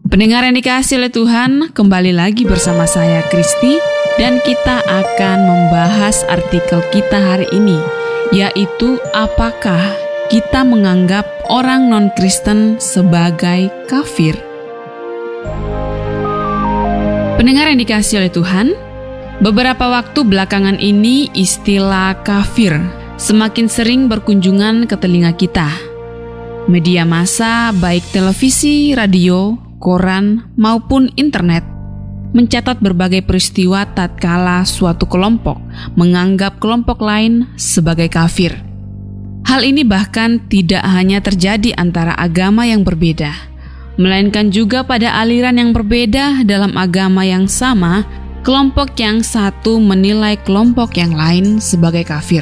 Pendengar yang dikasihi oleh Tuhan, kembali lagi bersama saya Kristi dan kita akan membahas artikel kita hari ini, yaitu apakah kita menganggap orang non-Kristen sebagai kafir? Pendengar yang dikasihi oleh Tuhan, beberapa waktu belakangan ini istilah kafir semakin sering berkunjungan ke telinga kita. Media massa baik televisi, radio, koran, maupun internet mencatat berbagai peristiwa tatkala suatu kelompok menganggap kelompok lain sebagai kafir. Hal ini bahkan tidak hanya terjadi antara agama yang berbeda, melainkan juga pada aliran yang berbeda dalam agama yang sama, kelompok yang satu menilai kelompok yang lain sebagai kafir.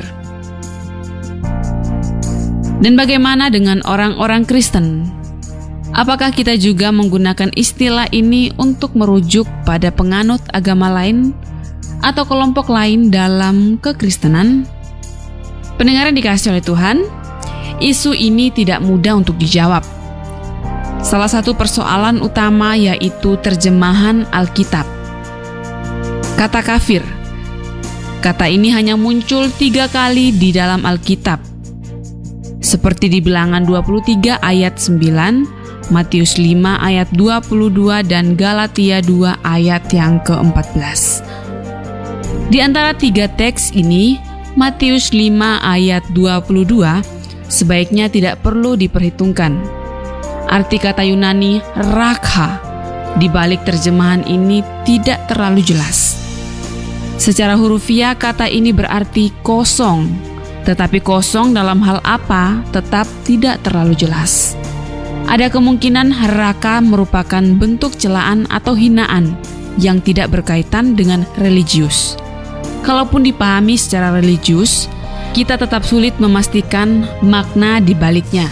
Dan bagaimana dengan orang-orang Kristen? Apakah kita juga menggunakan istilah ini untuk merujuk pada penganut agama lain atau kelompok lain dalam kekristenan? Pendengar yang dikasihi oleh Tuhan, isu ini tidak mudah untuk dijawab. Salah satu persoalan utama yaitu terjemahan Alkitab. Kata kafir. Kata ini hanya muncul 3 kali di dalam Alkitab. Seperti di Bilangan 23 ayat 9, Matius 5 ayat 22, dan Galatia 2 ayat yang ke-14. Di antara 3 teks ini, Matius 5 ayat 22 sebaiknya tidak perlu diperhitungkan. Arti kata Yunani rakha di balik terjemahan ini tidak terlalu jelas. Secara hurufiah kata ini berarti kosong, tetapi kosong dalam hal apa tetap tidak terlalu jelas. Ada kemungkinan raka merupakan bentuk celaan atau hinaan yang tidak berkaitan dengan religius. Kalaupun dipahami secara religius, kita tetap sulit memastikan makna di baliknya.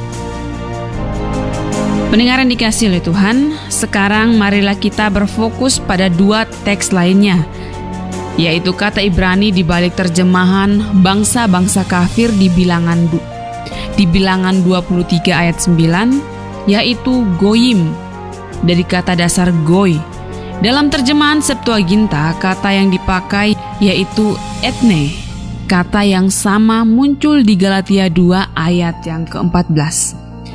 Pendengar yang dikasihi oleh Tuhan, sekarang marilah kita berfokus pada 2 teks lainnya, yaitu kata Ibrani di balik terjemahan bangsa-bangsa kafir di Bilangan 23 ayat 9, yaitu goyim, dari kata dasar goy. Dalam terjemahan Septuaginta, kata yang dipakai yaitu etne, kata yang sama muncul di Galatia 2 ayat yang ke-14.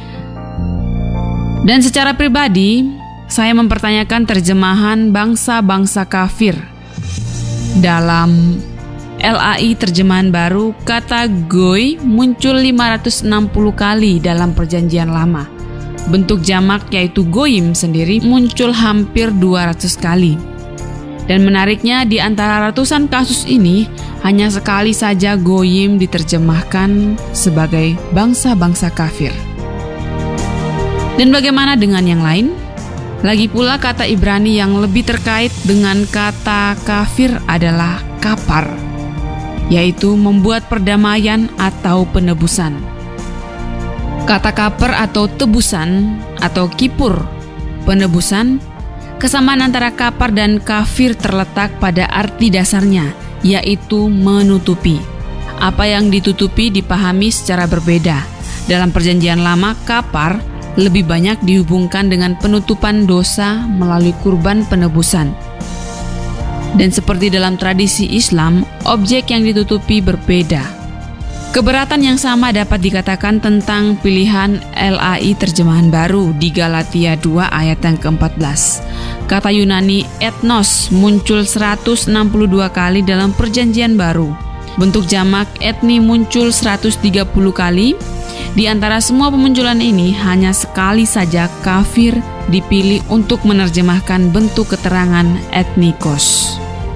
Dan secara pribadi, saya mempertanyakan terjemahan bangsa-bangsa kafir. Dalam LAI terjemahan baru, kata goy muncul 560 kali dalam Perjanjian Lama. Bentuk jamak yaitu goyim sendiri muncul hampir 200 kali. Dan menariknya, di antara ratusan kasus ini, hanya sekali saja goyim diterjemahkan sebagai bangsa-bangsa kafir. Dan bagaimana dengan yang lain? Lagi pula kata Ibrani yang lebih terkait dengan kata kafir adalah kapar, yaitu membuat perdamaian atau penebusan. Kata kapar atau tebusan atau kipur, penebusan, kesamaan antara kapar dan kafir terletak pada arti dasarnya, yaitu menutupi. Apa yang ditutupi dipahami secara berbeda. Dalam Perjanjian Lama, kapar lebih banyak dihubungkan dengan penutupan dosa melalui kurban penebusan. Dan seperti dalam tradisi Islam, objek yang ditutupi berbeda. Keberatan yang sama dapat dikatakan tentang pilihan LAI terjemahan baru di Galatia 2 ayat yang ke-14. Kata Yunani etnos muncul 162 kali dalam Perjanjian Baru. Bentuk jamak etni muncul 130 kali. Di antara semua pemunculan ini, hanya sekali saja kafir dipilih untuk menerjemahkan bentuk keterangan etnikos.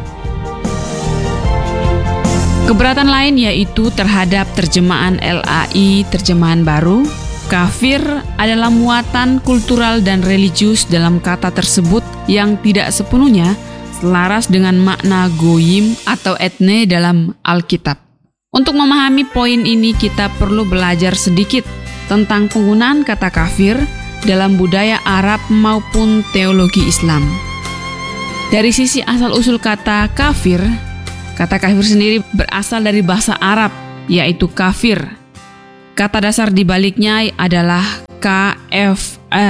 Keberatan lain yaitu terhadap terjemahan LAI terjemahan baru. Kafir adalah muatan kultural dan religius dalam kata tersebut yang tidak sepenuhnya selaras dengan makna goyim atau etne dalam Alkitab. Untuk memahami poin ini, kita perlu belajar sedikit tentang penggunaan kata kafir dalam budaya Arab maupun teologi Islam. Dari sisi asal-usul kata kafir sendiri berasal dari bahasa Arab, yaitu kafir. Kata dasar di baliknya adalah KFR,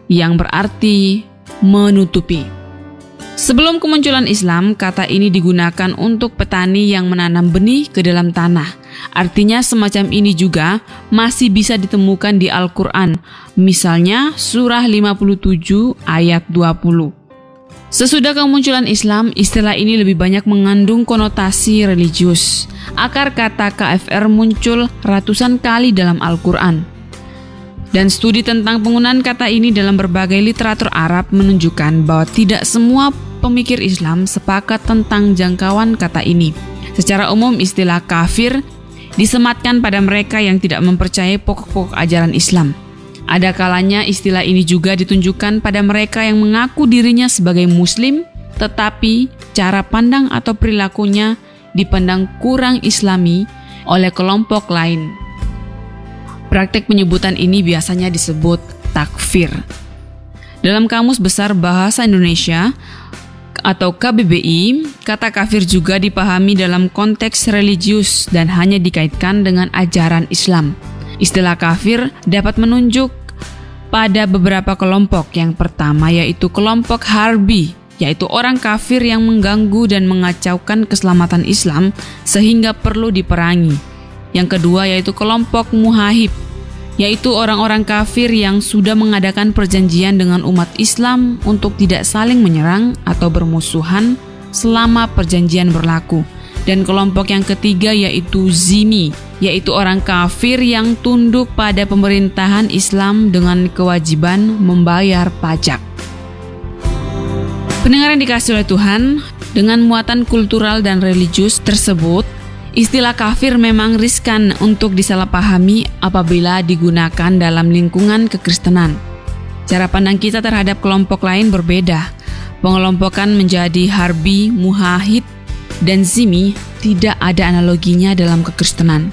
yang berarti menutupi. Sebelum kemunculan Islam, kata ini digunakan untuk petani yang menanam benih ke dalam tanah. Artinya semacam ini juga masih bisa ditemukan di Al-Quran. Misalnya surah 57 ayat 20. Sesudah kemunculan Islam, istilah ini lebih banyak mengandung konotasi religius. Akar kata kafir muncul ratusan kali dalam Al-Quran. Dan studi tentang penggunaan kata ini dalam berbagai literatur Arab menunjukkan bahwa tidak semua pemikir Islam sepakat tentang jangkauan kata ini. Secara umum, istilah kafir disematkan pada mereka yang tidak mempercayai pokok-pokok ajaran Islam. Ada kalanya istilah ini juga ditunjukkan pada mereka yang mengaku dirinya sebagai Muslim, tetapi cara pandang atau perilakunya dipandang kurang Islami oleh kelompok lain. Praktek penyebutan ini biasanya disebut takfir. Dalam Kamus Besar Bahasa Indonesia atau KBBI, kata kafir juga dipahami dalam konteks religius dan hanya dikaitkan dengan ajaran Islam. Istilah kafir dapat menunjuk pada beberapa kelompok. Yang pertama yaitu kelompok harbi, yaitu orang kafir yang mengganggu dan mengacaukan keselamatan Islam sehingga perlu diperangi. Yang kedua yaitu kelompok muhahib, yaitu orang-orang kafir yang sudah mengadakan perjanjian dengan umat Islam untuk tidak saling menyerang atau bermusuhan selama perjanjian berlaku. Dan kelompok yang ketiga yaitu zimmi, yaitu orang kafir yang tunduk pada pemerintahan Islam dengan kewajiban membayar pajak. Pendengar yang dikasihi oleh Tuhan, dengan muatan kultural dan religius tersebut, istilah kafir memang riskan untuk disalahpahami apabila digunakan dalam lingkungan kekristenan. Cara pandang kita terhadap kelompok lain berbeda. Pengelompokan menjadi harbi, muhahid, dan zimmi tidak ada analoginya dalam kekristenan.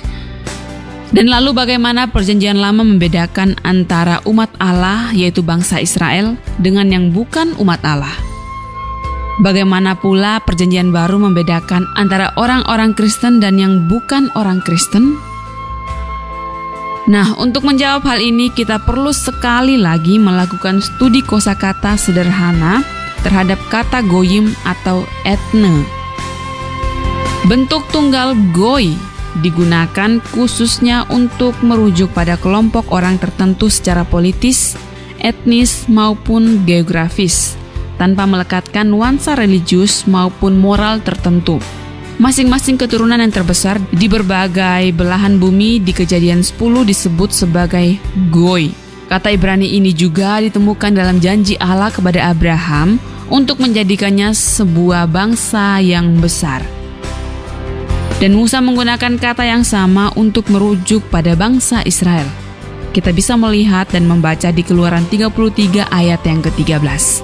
Dan lalu bagaimana perjanjian lama membedakan antara umat Allah yaitu bangsa Israel dengan yang bukan umat Allah? Bagaimana pula perjanjian baru membedakan antara orang-orang Kristen dan yang bukan orang Kristen? Nah, untuk menjawab hal ini kita perlu sekali lagi melakukan studi kosakata sederhana terhadap kata goyim atau etne. Bentuk tunggal goy digunakan khususnya untuk merujuk pada kelompok orang tertentu secara politis, etnis maupun geografis, tanpa melekatkan nuansa religius maupun moral tertentu. Masing-masing keturunan yang terbesar di berbagai belahan bumi di Kejadian 10 disebut sebagai goy. Kata Ibrani ini juga ditemukan dalam janji Allah kepada Abraham untuk menjadikannya sebuah bangsa yang besar. Dan Musa menggunakan kata yang sama untuk merujuk pada bangsa Israel. Kita bisa melihat dan membaca di Keluaran 33 ayat yang ke-13.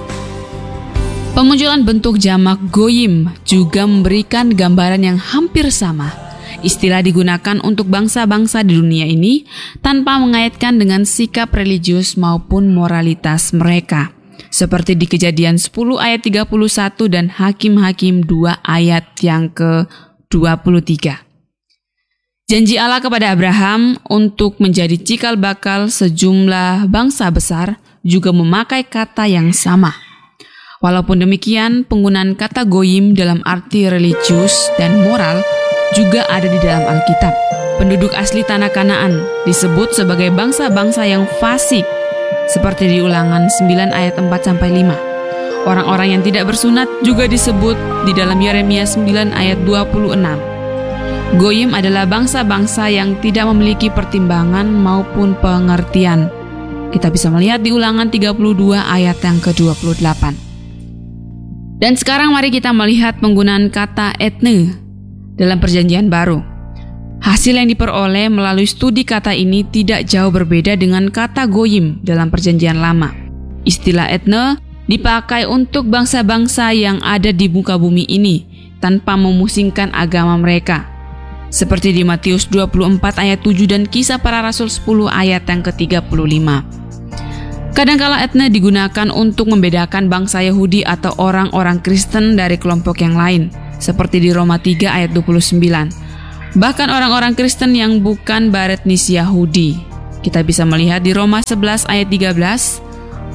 Pemunculan bentuk jamak goyim juga memberikan gambaran yang hampir sama. Istilah digunakan untuk bangsa-bangsa di dunia ini tanpa mengaitkan dengan sikap religius maupun moralitas mereka. Seperti di Kejadian 10 ayat 31 dan Hakim-Hakim 2 ayat yang ke-23. Janji Allah kepada Abraham untuk menjadi cikal bakal sejumlah bangsa besar juga memakai kata yang sama. Walaupun demikian, penggunaan kata goyim dalam arti religius dan moral juga ada di dalam Alkitab. Penduduk asli tanah Kanaan disebut sebagai bangsa-bangsa yang fasik, seperti di Ulangan 9 ayat 4-5. Orang-orang yang tidak bersunat juga disebut di dalam Yeremia 9 ayat 26. Goyim adalah bangsa-bangsa yang tidak memiliki pertimbangan maupun pengertian. Kita bisa melihat di Ulangan 32 ayat yang ke-28. Dan sekarang mari kita melihat penggunaan kata etne dalam perjanjian baru. Hasil yang diperoleh melalui studi kata ini tidak jauh berbeda dengan kata goyim dalam perjanjian lama. Istilah etne dipakai untuk bangsa-bangsa yang ada di muka bumi ini tanpa memusingkan agama mereka. Seperti di Matius 24 ayat 7 dan Kisah Para Rasul 10 ayat yang ke-35. Kadangkala etne digunakan untuk membedakan bangsa Yahudi atau orang-orang Kristen dari kelompok yang lain, seperti di Roma 3 ayat 29. Bahkan orang-orang Kristen yang bukan beretnis Yahudi. Kita bisa melihat di Roma 11 ayat 13,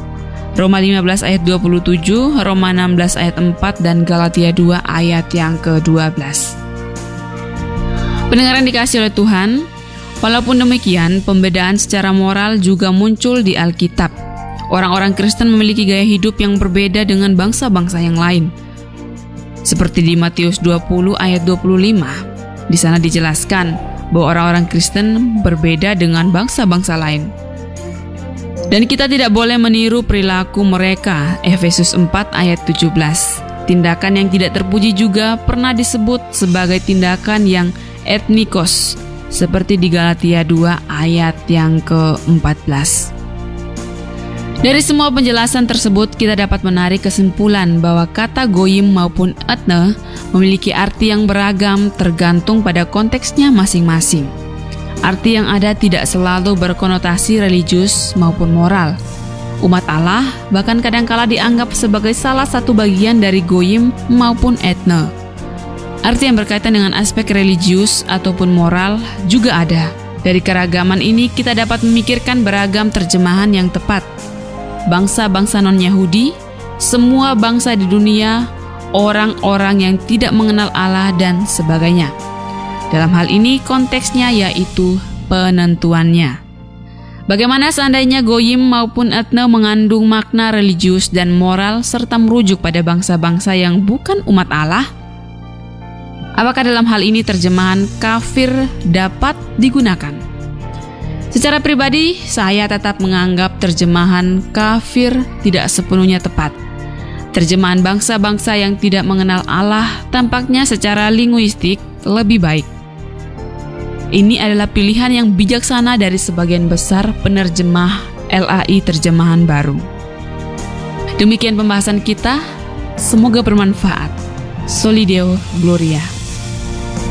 Roma 15 ayat 27, Roma 16 ayat 4, dan Galatia 2 ayat yang ke-12. Pendengar yang dikasihi oleh Tuhan, walaupun demikian, pembedaan secara moral juga muncul di Alkitab. Orang-orang Kristen memiliki gaya hidup yang berbeda dengan bangsa-bangsa yang lain. Seperti di Matius 20 ayat 25, di sana dijelaskan bahwa orang-orang Kristen berbeda dengan bangsa-bangsa lain. Dan kita tidak boleh meniru perilaku mereka. Efesus 4 ayat 17. Tindakan yang tidak terpuji juga pernah disebut sebagai tindakan yang etnikos, seperti di Galatia 2 ayat yang ke-14. Dari semua penjelasan tersebut, kita dapat menarik kesimpulan bahwa kata goyim maupun etne memiliki arti yang beragam tergantung pada konteksnya masing-masing. Arti yang ada tidak selalu berkonotasi religius maupun moral. Umat Allah bahkan kadangkala dianggap sebagai salah satu bagian dari goyim maupun etne. Arti yang berkaitan dengan aspek religius ataupun moral juga ada. Dari keragaman ini kita dapat memikirkan beragam terjemahan yang tepat. Bangsa-bangsa non-Yahudi, semua bangsa di dunia, orang-orang yang tidak mengenal Allah, dan sebagainya. Dalam hal ini konteksnya yaitu penentuannya. Bagaimana seandainya goyim maupun etne mengandung makna religius dan moral serta merujuk pada bangsa-bangsa yang bukan umat Allah? Apakah dalam hal ini terjemahan kafir dapat digunakan? Secara pribadi, saya tetap menganggap terjemahan kafir tidak sepenuhnya tepat. Terjemahan bangsa-bangsa yang tidak mengenal Allah tampaknya secara linguistik lebih baik. Ini adalah pilihan yang bijaksana dari sebagian besar penerjemah LAI terjemahan baru. Demikian pembahasan kita, semoga bermanfaat. Soli Deo Gloria.